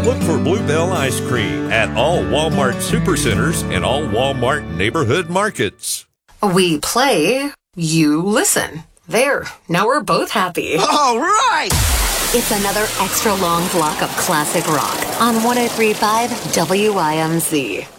Look for Bluebell Ice Cream at all Walmart Supercenters and all Walmart neighborhood markets. We play, you listen. There, now we're both happy. All right! It's another extra long block of classic rock on 103.5 WIMZ.